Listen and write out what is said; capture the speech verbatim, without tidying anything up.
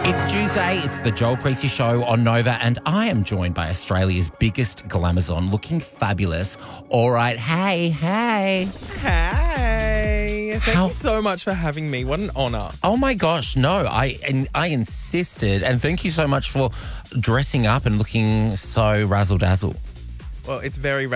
It's Tuesday, it's the Joel Creasy Show on Nova, and I am joined by Australia's biggest glamazon, looking fabulous. All right, hey, hey. Hey, thank How- you so much for having me. What an honour. Oh my gosh, no, I and I insisted, and thank you so much for dressing up and looking so razzle-dazzle. Well, it's very